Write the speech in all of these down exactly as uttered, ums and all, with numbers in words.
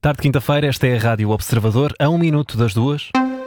Tarde de quinta-feira, esta é a Rádio Observador, a um minuto das duas.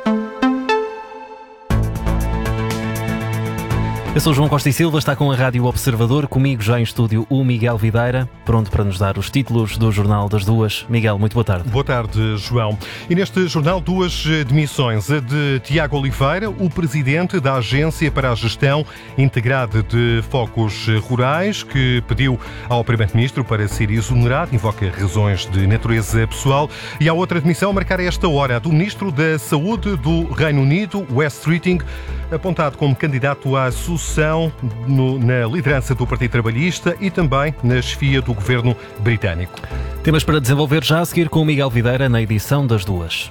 Eu sou João Costa e Silva, está com a Rádio Observador, comigo já em estúdio o Miguel Videira, pronto para nos dar os títulos do Jornal das Duas. Miguel, muito boa tarde. Boa tarde, João. E neste jornal, duas demissões. A de Tiago Oliveira, o presidente da Agência para a Gestão Integrada de Focos Rurais, que pediu ao primeiro-ministro para ser exonerado, invoca razões de natureza pessoal. E há outra demissão a marcar a esta hora, a do ministro da Saúde do Reino Unido, Wes Streeting, apontado como candidato à sucessão no, na liderança do Partido Trabalhista e também na chefia do governo britânico. Temas para desenvolver já a seguir com o Miguel Videira na edição das duas.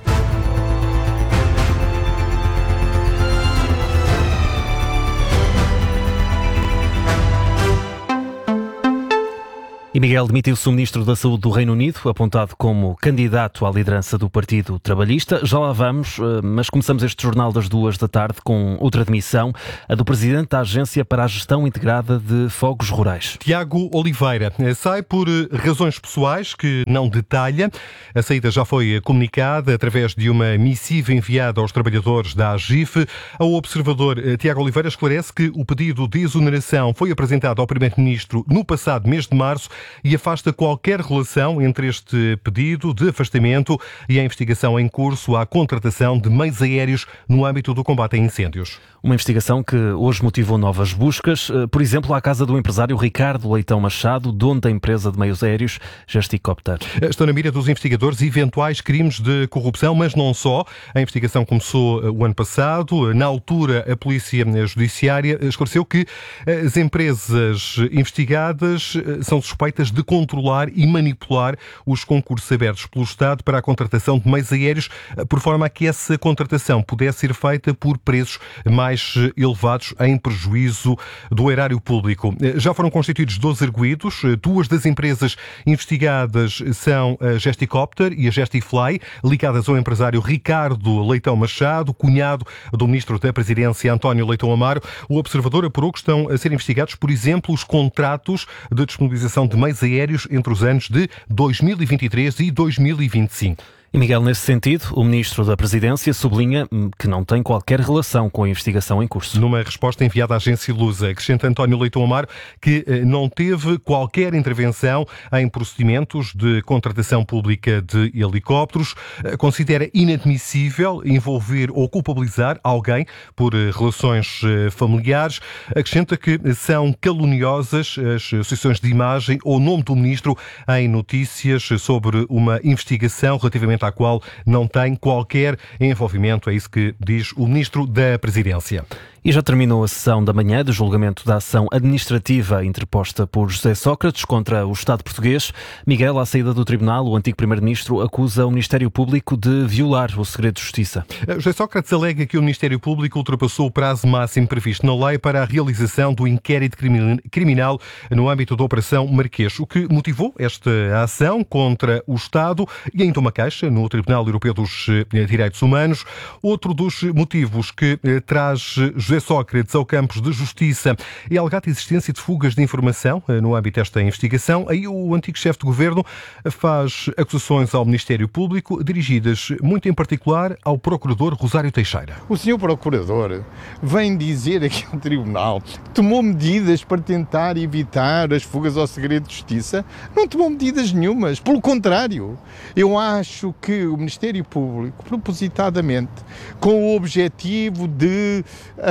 E Miguel, demitiu-se o Ministro da Saúde do Reino Unido, apontado como candidato à liderança do Partido Trabalhista. Já lá vamos, mas começamos este jornal das duas da tarde com outra demissão, a do Presidente da Agência para a Gestão Integrada de Focos Rurais. Tiago Oliveira sai por razões pessoais que não detalha. A saída já foi comunicada através de uma missiva enviada aos trabalhadores da AGIF. Ao Observador, Tiago Oliveira esclarece que o pedido de exoneração foi apresentado ao Primeiro-Ministro no passado mês de março e afasta qualquer relação entre este pedido de afastamento e a investigação em curso à contratação de meios aéreos no âmbito do combate a incêndios. Uma investigação que hoje motivou novas buscas, por exemplo, à casa do empresário Ricardo Leitão Machado, dono da empresa de meios aéreos Gesticopter. Estão na mira dos investigadores eventuais crimes de corrupção, mas não só. A investigação começou o ano passado. Na altura, a Polícia Judiciária esclareceu que as empresas investigadas são suspeitas de controlar e manipular os concursos abertos pelo Estado para a contratação de meios aéreos, por forma a que essa contratação pudesse ser feita por preços mais elevados em prejuízo do erário público. Já foram constituídos doze arguidos. Duas das empresas investigadas são a Gesticopter e a Gestifly, ligadas ao empresário Ricardo Leitão Machado, cunhado do Ministro da Presidência António Leitão Amaro. O Observador apurou que estão a ser investigados, por exemplo, os contratos de disponibilização de meios aéreos entre os anos de dois mil e vinte e três e dois mil e vinte e cinco. E Miguel, nesse sentido, o Ministro da Presidência sublinha que não tem qualquer relação com a investigação em curso. Numa resposta enviada à agência Lusa, acrescenta António Leitão Amaro que não teve qualquer intervenção em procedimentos de contratação pública de helicópteros. Considera inadmissível envolver ou culpabilizar alguém por relações familiares. Acrescenta que são caluniosas as associações de imagem ou nome do Ministro em notícias sobre uma investigação relativamente à qual não tem qualquer envolvimento. É isso que diz o Ministro da Presidência. E já terminou a sessão da manhã de julgamento da ação administrativa interposta por José Sócrates contra o Estado português. Miguel, à saída do tribunal, o antigo primeiro-ministro acusa o Ministério Público de violar o segredo de justiça. José Sócrates alega que o Ministério Público ultrapassou o prazo máximo previsto na lei para a realização do inquérito criminal no âmbito da Operação Marquês, o que motivou esta ação contra o Estado e ainda uma queixa no Tribunal Europeu dos Direitos Humanos. Outro dos motivos que traz José Sócrates ao Campos de Justiça é a alegada existência de fugas de informação no âmbito desta investigação. Aí o antigo chefe de governo faz acusações ao Ministério Público, dirigidas muito em particular ao procurador Rosário Teixeira. O senhor procurador vem dizer aqui ao tribunal que tomou medidas para tentar evitar as fugas ao segredo de justiça. Não tomou medidas nenhumas, pelo contrário. Eu acho que o Ministério Público, propositadamente, com o objetivo de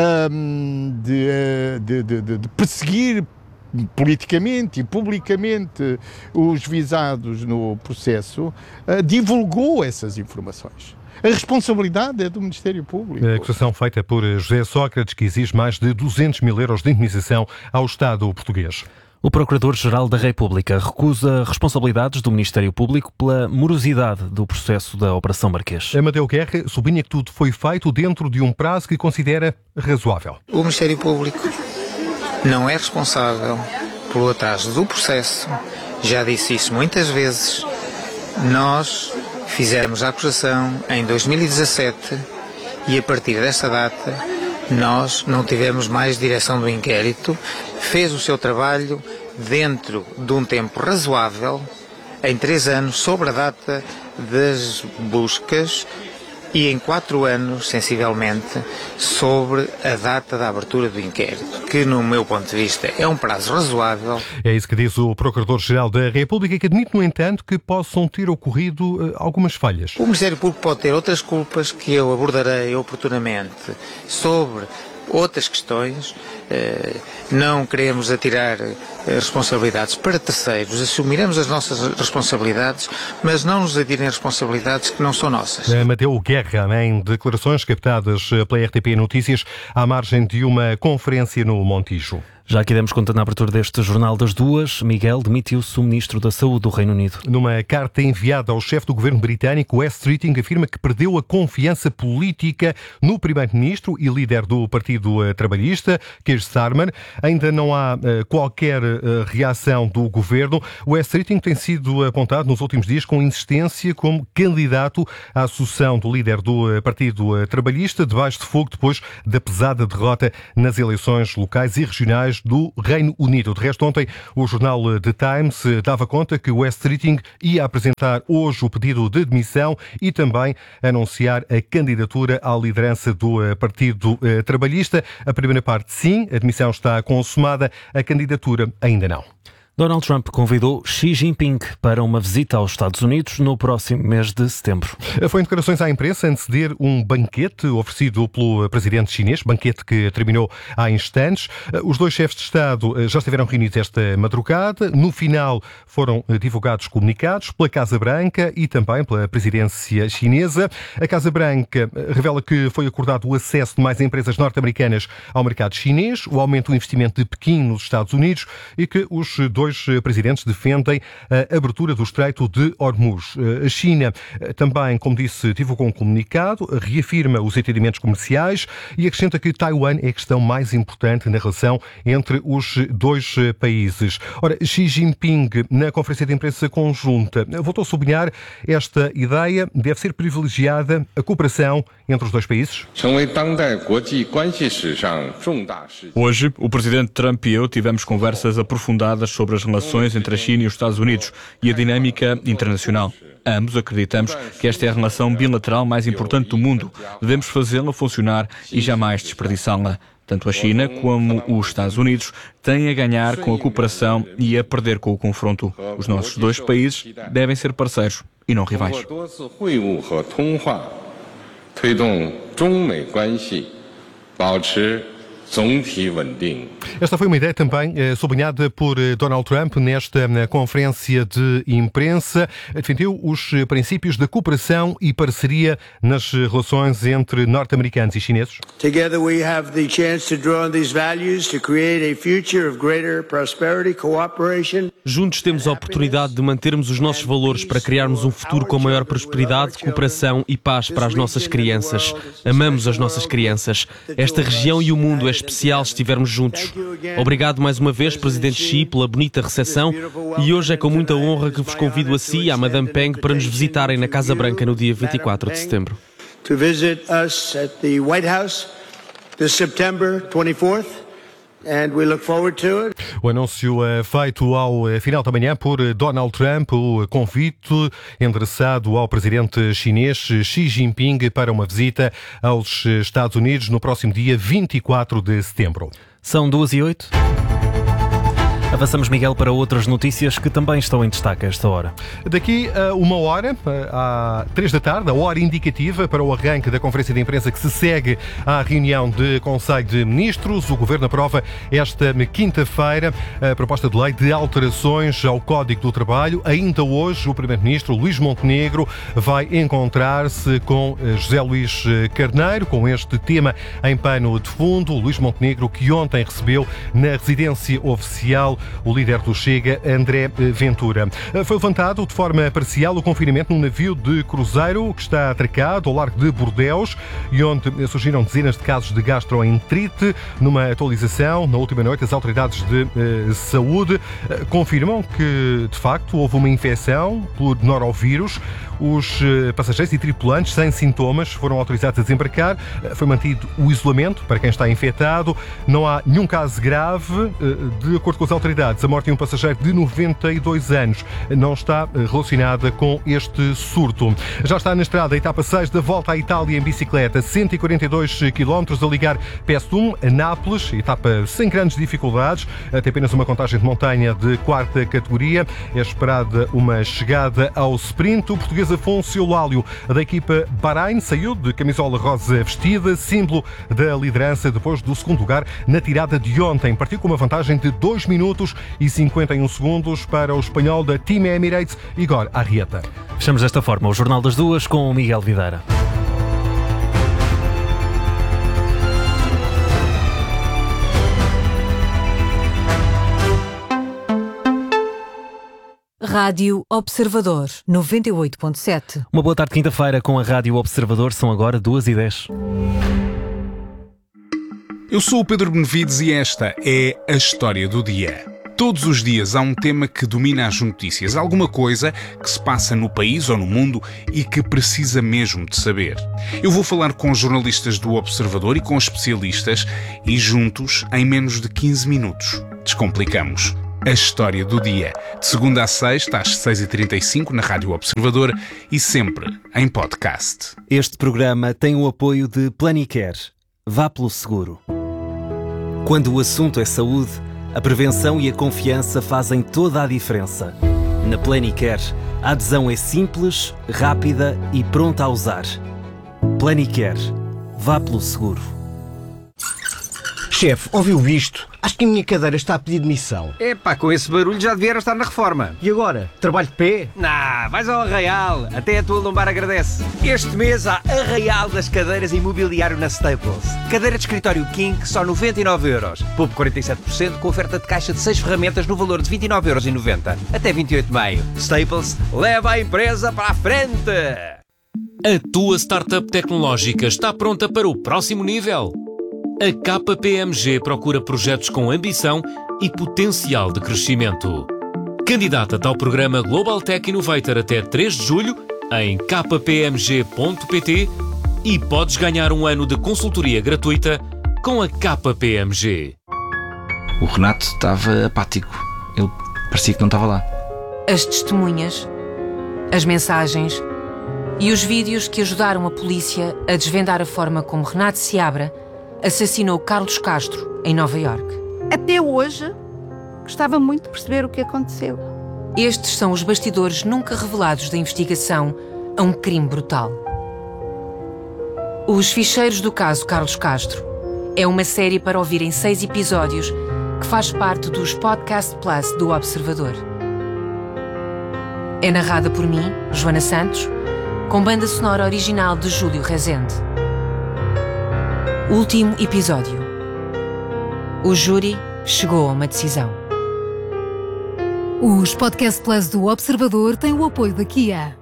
De, de, de, de perseguir politicamente e publicamente os visados no processo, divulgou essas informações. A responsabilidade é do Ministério Público. A acusação feita por José Sócrates, que exige mais de duzentos mil euros de indemnização ao Estado português. O Procurador-Geral da República recusa responsabilidades do Ministério Público pela morosidade do processo da Operação Marquês. Amadeu Guerra sublinha que tudo foi feito dentro de um prazo que considera razoável. O Ministério Público não é responsável pelo atraso do processo. Já disse isso muitas vezes. Nós fizemos a acusação em dois mil e dezassete e a partir dessa data nós não tivemos mais direção do inquérito. Fez o seu trabalho dentro de um tempo razoável, em três anos sobre a data das buscas e em quatro anos, sensivelmente, sobre a data da abertura do inquérito, que, no meu ponto de vista, é um prazo razoável. É isso que diz o Procurador-Geral da República, que admite, no entanto, que possam ter ocorrido uh, algumas falhas. O Ministério Público pode ter outras culpas que eu abordarei oportunamente sobre outras questões. Não queremos atirar responsabilidades para terceiros, assumiremos as nossas responsabilidades, mas não nos atirem responsabilidades que não são nossas. Mateu Guerra, em declarações captadas pela R T P Notícias à margem de uma conferência no Montijo. Já aqui demos conta na abertura deste Jornal das Duas, Miguel demitiu-se o Ministro da Saúde do Reino Unido. Numa carta enviada ao chefe do governo britânico, Wes Streeting afirma que perdeu a confiança política no primeiro-ministro e líder do Partido Trabalhista, Keir Starmer. Ainda não há uh, qualquer uh, reação do governo. Wes Streeting tem sido apontado nos últimos dias com insistência como candidato à sucessão do líder do uh, Partido Trabalhista, debaixo de fogo depois da pesada derrota nas eleições locais e regionais do Reino Unido. De resto, ontem o jornal The Times dava conta que Wes Streeting ia apresentar hoje o pedido de demissão e também anunciar a candidatura à liderança do Partido Trabalhista. A primeira parte, sim, a demissão está consumada, a candidatura ainda não. Donald Trump convidou Xi Jinping para uma visita aos Estados Unidos no próximo mês de setembro. Foi em declarações à imprensa anteceder um banquete oferecido pelo presidente chinês, banquete que terminou há instantes. Os dois chefes de Estado já estiveram reunidos esta madrugada. No final foram divulgados comunicados pela Casa Branca e também pela presidência chinesa. A Casa Branca revela que foi acordado o acesso de mais empresas norte-americanas ao mercado chinês, o aumento do investimento de Pequim nos Estados Unidos e que os dois Dois presidentes defendem a abertura do Estreito de Hormuz. A China também, como disse, divulgou um comunicado, reafirma os entendimentos comerciais e acrescenta que Taiwan é a questão mais importante na relação entre os dois países. Ora, Xi Jinping, na conferência de imprensa conjunta, voltou a sublinhar esta ideia, deve ser privilegiada a cooperação entre os dois países. Hoje, o presidente Trump e eu tivemos conversas aprofundadas sobre as relações entre a China e os Estados Unidos e a dinâmica internacional. Ambos acreditamos que esta é a relação bilateral mais importante do mundo. Devemos fazê-la funcionar e jamais desperdiçá-la. Tanto a China como os Estados Unidos têm a ganhar com a cooperação e a perder com o confronto. Os nossos dois países devem ser parceiros e não rivais. Esta foi uma ideia também eh, sublinhada por eh, Donald Trump nesta na conferência de imprensa. Defendeu os princípios da cooperação e parceria nas relações entre norte-americanos e chineses. Together we have the chance to draw on these values to create a future of greater prosperity, cooperation. Juntos temos a oportunidade de mantermos os nossos valores para criarmos um futuro com maior prosperidade, cooperação e paz para as nossas crianças. Amamos as nossas crianças. Esta região e o mundo é especial se estivermos juntos. Obrigado mais uma vez, Presidente Xi, pela bonita recepção e hoje é com muita honra que vos convido a si e à Madame Peng para nos visitarem na Casa Branca no dia vinte e quatro de setembro. To visit us at the White House this September twenty-fourth. And we look forward to it. O anúncio feito ao final da manhã por Donald Trump, o convite endereçado ao presidente chinês Xi Jinping para uma visita aos Estados Unidos no próximo dia vinte e quatro de setembro. São duas e oito. Avançamos, Miguel, para outras notícias que também estão em destaque a esta hora. Daqui a uma hora, às três da tarde, a hora indicativa para o arranque da conferência de imprensa que se segue à reunião de Conselho de Ministros. O Governo aprova esta quinta-feira a proposta de lei de alterações ao Código do Trabalho. Ainda hoje, o Primeiro-Ministro Luís Montenegro vai encontrar-se com José Luís Carneiro, com este tema em pano de fundo. Luís Montenegro, que ontem recebeu na residência oficial o líder do Chega, André Ventura. Foi levantado de forma parcial o confinamento num navio de cruzeiro que está atracado ao largo de Bordeus e onde surgiram dezenas de casos de gastroenterite. Numa atualização, na última noite, as autoridades de eh, saúde eh, confirmam que, de facto, houve uma infecção por norovírus. Os passageiros e tripulantes sem sintomas foram autorizados a desembarcar. Foi mantido o isolamento para quem está infectado. Não há nenhum caso grave. De acordo com as autoridades autoridades, a morte de um passageiro de noventa e dois anos não está relacionada com este surto. Já está na estrada a etapa seis da Volta à Itália em bicicleta, cento e quarenta e dois quilómetros a ligar Pestum a Nápoles, etapa sem grandes dificuldades, até apenas uma contagem de montanha de quarta categoria. É esperada uma chegada ao sprint. O português Afonso Eulálio, da equipa Bahrein, saiu de camisola rosa vestida, símbolo da liderança depois do segundo lugar na tirada de ontem. Partiu com uma vantagem de dois minutos e cinquenta e um segundos para o espanhol da Team Emirates, Igor Arrieta. Fechamos desta forma o Jornal das Duas com o Miguel Videira. Rádio Observador, noventa e oito ponto sete. Uma boa tarde, quinta-feira, com a Rádio Observador. São agora duas e dez. Eu sou o Pedro Benevides e esta é a história do dia. Todos os dias há um tema que domina as notícias, alguma coisa que se passa no país ou no mundo e que precisa mesmo de saber. Eu vou falar com jornalistas do Observador e com especialistas e juntos, em menos de quinze minutos, descomplicamos a história do dia. De segunda a sexta, às seis e trinta e cinco, na Rádio Observador e sempre em podcast. Este programa tem o apoio de Planicare. Vá pelo seguro. Quando o assunto é saúde, a prevenção e a confiança fazem toda a diferença. Na Planicare, a adesão é simples, rápida e pronta a usar. Planicare. Vá pelo seguro. Chefe, ouviu isto? Acho que a minha cadeira está a pedir demissão. Epá, com esse barulho já devia estar na reforma. E agora? Trabalho de pé? Nah, vais ao Arraial. Até a tua lombar agradece. Este mês há Arraial das cadeiras e mobiliário na Staples. Cadeira de escritório King, só noventa e nove euros. Poupe quarenta e sete por cento com oferta de caixa de seis ferramentas no valor de vinte e nove euros e noventa. Até vinte e oito de maio. Staples, leva a empresa para a frente. A tua startup tecnológica está pronta para o próximo nível. A K P M G procura projetos com ambição e potencial de crescimento. Candidata-te ao programa Global Tech Innovator até três de julho em k p m g ponto p t e podes ganhar um ano de consultoria gratuita com a K P M G. O Renato estava apático. Ele parecia que não estava lá. As testemunhas, as mensagens e os vídeos que ajudaram a polícia a desvendar a forma como Renato Seabra assassinou Carlos Castro em Nova Iorque. Até hoje, gostava muito de perceber o que aconteceu. Estes são os bastidores nunca revelados da investigação a um crime brutal. Os Ficheiros do Caso Carlos Castro é uma série para ouvir em seis episódios que faz parte dos Podcast Plus do Observador. É narrada por mim, Joana Santos, com banda sonora original de Júlio Rezende. Último episódio. O júri chegou a uma decisão. Os Podcast Plus do Observador têm o apoio da Kia.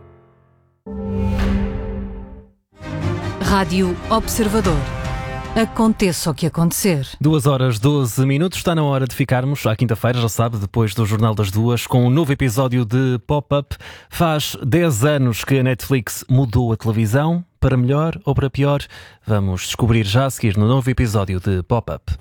Rádio Observador. Aconteça o que acontecer. Duas horas, doze minutos. Está na hora de ficarmos à quinta-feira, já sabe, depois do Jornal das Duas, com um novo episódio de Pop-Up. Faz dez anos que a Netflix mudou a televisão. Para melhor ou para pior? Vamos descobrir já a seguir no novo episódio de Pop-Up.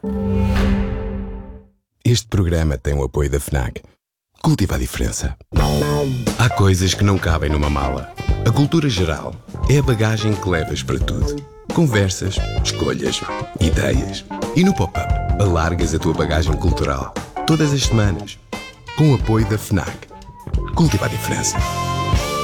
Este programa tem o apoio da FNAC. Cultiva a diferença. Há coisas que não cabem numa mala. A cultura geral é a bagagem que levas para tudo. Conversas, escolhas, ideias. E no Pop-Up, alargas a tua bagagem cultural. Todas as semanas. Com o apoio da FNAC. Cultiva a diferença.